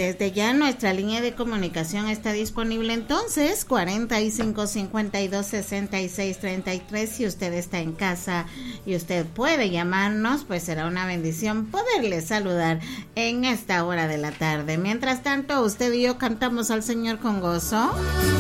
desde ya nuestra línea de comunicación está disponible entonces, 45526633. Si usted está en casa y usted puede llamarnos, pues será una bendición poderle saludar en esta hora de la tarde. Mientras tanto, usted y yo cantamos al Señor con gozo.